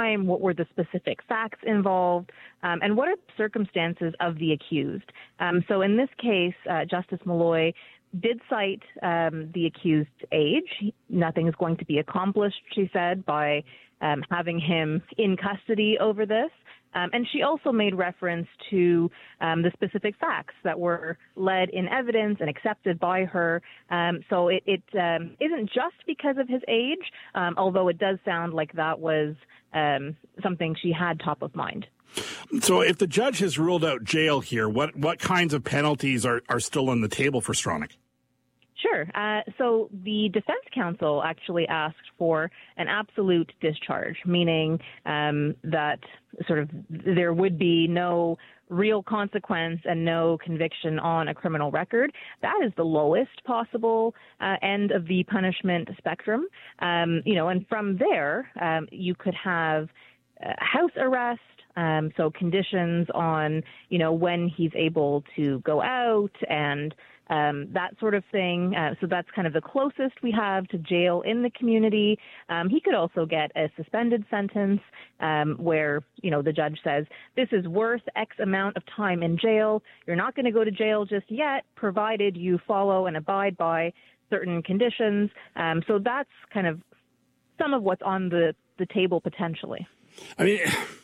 crime, what were the specific facts involved, and what are the circumstances of the accused. So in this case, Justice Malloy did cite the accused's age. Nothing is going to be accomplished, she said, by having him in custody over this. And she also made reference to the specific facts that were led in evidence and accepted by her. So it isn't just because of his age, although it does sound like that was something she had top of mind. So if the judge has ruled out jail here, what kinds of penalties are still on the table for Stronach? Sure. So the defense counsel actually asked for an absolute discharge, meaning that sort of there would be no real consequence and no conviction on a criminal record. That is the lowest possible end of the punishment spectrum. And from there, you could have house arrest. So conditions on, when he's able to go out and that sort of thing. So that's kind of the closest we have to jail in the community. He could also get a suspended sentence where, the judge says, this is worth X amount of time in jail. You're not going to go to jail just yet, provided you follow and abide by certain conditions. So that's kind of some of what's on the table potentially. I mean,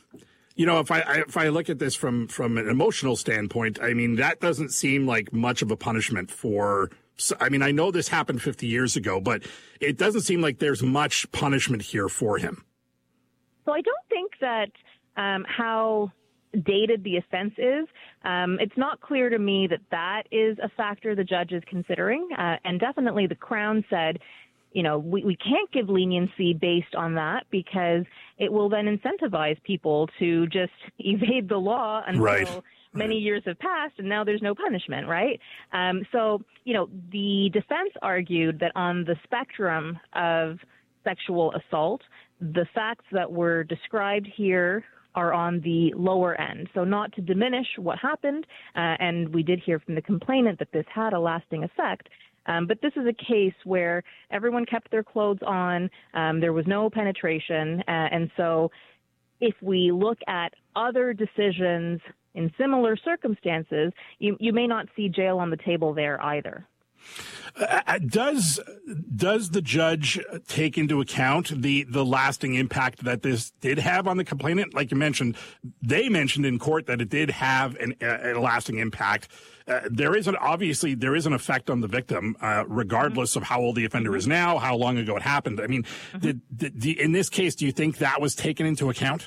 if I look at this from an emotional standpoint, I mean, that doesn't seem like much of a punishment for. I mean, I know this happened 50 years ago, but it doesn't seem like there's much punishment here for him. So I don't think that how dated the offense is. It's not clear to me that is a factor the judge is considering. And definitely the Crown said, we can't give leniency based on that because it will then incentivize people to just evade the law until many years have passed and now there's no punishment, right? So, the defense argued that on the spectrum of sexual assault, the facts that were described here are on the lower end. So not to diminish what happened, and we did hear from the complainant that this had a lasting effect, but this is a case where everyone kept their clothes on, there was no penetration, and so if we look at other decisions in similar circumstances, you may not see jail on the table there either. Does the judge take into account the lasting impact that this did have on the complainant? Like you mentioned, they mentioned in court that it did have a lasting impact. There is an effect on the victim, regardless of how old the offender is now, how long ago it happened. I mean, in this case, do you think that was taken into account?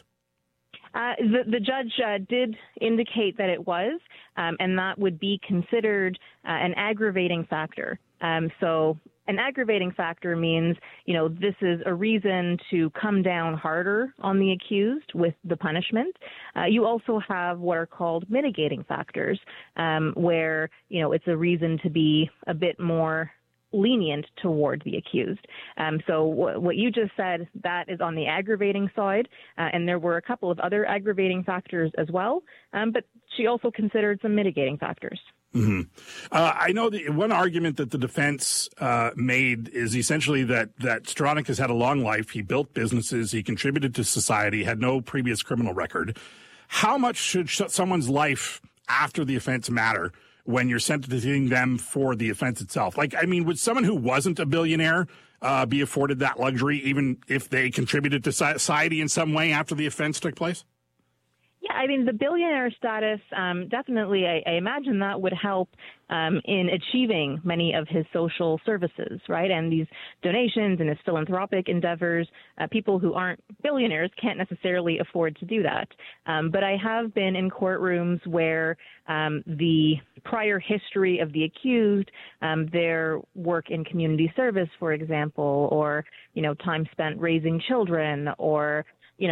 The judge did indicate that it was, and that would be considered an aggravating factor. So an aggravating factor means, this is a reason to come down harder on the accused with the punishment. You also have what are called mitigating factors, where, it's a reason to be a bit more lenient toward the accused. So what you just said, that is on the aggravating side, and there were a couple of other aggravating factors as well, but she also considered some mitigating factors. Mm-hmm. I know that one argument that the defense made is essentially that Stronach has had a long life. He built businesses. He contributed to society, had no previous criminal record. How much should someone's life after the offense matter when you're sentencing them for the offense itself? Like, I mean, would someone who wasn't a billionaire be afforded that luxury even if they contributed to society in some way after the offense took place? Yeah, I mean, the billionaire status, definitely, I imagine that would help in achieving many of his social services, right? And these donations and his philanthropic endeavors, people who aren't billionaires can't necessarily afford to do that. But I have been in courtrooms where the prior history of the accused, their work in community service, for example, or, time spent raising children, or,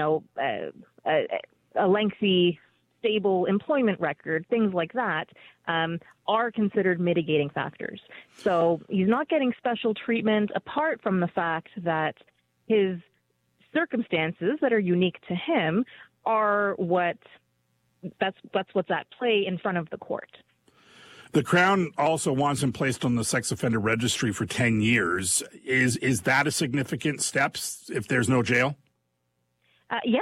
a lengthy, stable employment record, things like that, are considered mitigating factors. So he's not getting special treatment apart from the fact that his circumstances that are unique to him are that's what's at play in front of the court. The Crown also wants him placed on the sex offender registry for 10 years. Is that a significant step if there's no jail? Yeah.